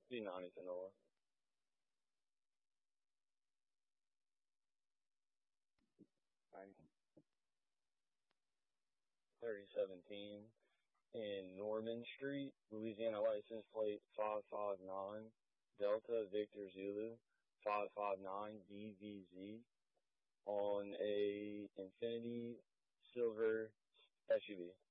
Be 90 Tanola. 3017 in Norman Street, Louisiana license plate 559 Delta Victor Zulu 559 DVZ on a Infiniti Silver SUV.